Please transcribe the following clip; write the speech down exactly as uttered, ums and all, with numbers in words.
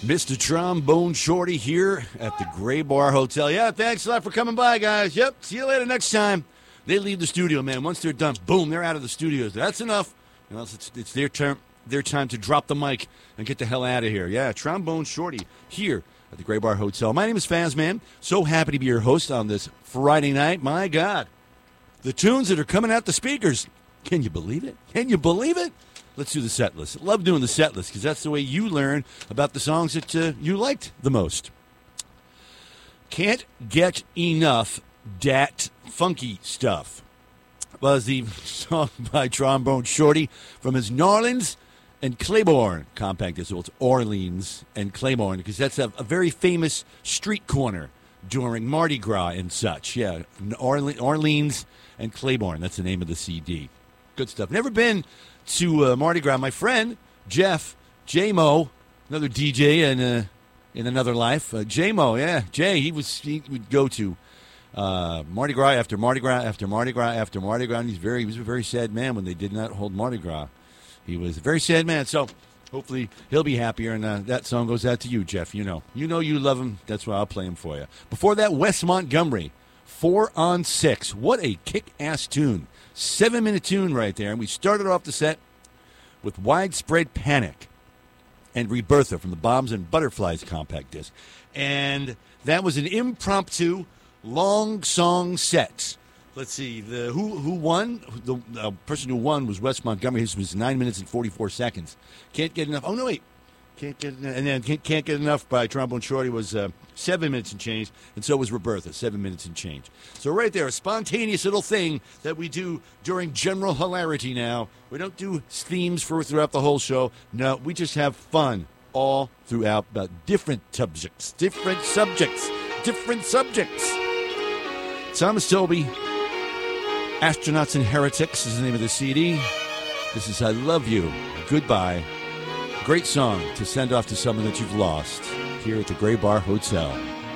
Mister Trombone Shorty here at the Gray Bar Hotel. Yeah, thanks a lot for coming by, guys. Yep, see you later next time. They leave the studio, man. Once they're done, boom, they're out of the studios. That's enough. You know, it's, it's their turn, their time to drop the mic and get the hell out of here. Yeah, Trombone Shorty here at the Gray Bar Hotel. My name is Fazman. So happy to be your host on this Friday night. My God, the tunes that are coming out the speakers. Can you believe it? Can you believe it? Let's do the set list. Love doing the set list because that's the way you learn about the songs that uh, you liked the most. Can't Get Enough Dat Funky Stuff was the song by Trombone Shorty from his Narlins and Claiborne compact disc. Well, it's Orleans and Claiborne because that's a, a very famous street corner during Mardi Gras and such. Yeah, Orle- Orleans and Claiborne. That's the name of the C D. Good stuff. Never been to uh, Mardi Gras. My friend Jeff J-Mo, another D J in uh, in another life. Uh, J-Mo, yeah, Jay. He was he would go to uh, Mardi Gras after Mardi Gras after Mardi Gras after Mardi Gras. And he's very he was a very sad man when they did not hold Mardi Gras. He was a very sad man. So hopefully he'll be happier. And uh, that song goes out to you, Jeff. You know, you know you love him. That's why I'll play him for you. Before that, Wes Montgomery, Four on Six. What a kick-ass tune. Seven-minute tune right there. And we started off the set with Widespread Panic and Rebirtha from the Bombs and Butterflies compact disc. And that was an impromptu long song set. Let's see. The who who won? The uh, person who won was Wes Montgomery. His was nine minutes and forty-four seconds. Can't Get Enough. Oh, no, wait. Can't Get Enough. And then Can't, Can't Get Enough by Trombone Shorty was uh, seven minutes and change. And so was Rebirtha, seven minutes and change. So right there, a spontaneous little thing that we do during general hilarity now. We don't do themes for throughout the whole show. No, we just have fun all throughout about different subjects, different subjects, different subjects. Thomas Dolby, Astronauts and Heretics is the name of the C D. This is I Love You, Goodbye. Great song to send off to someone that you've lost here at the Gray Bar Hotel.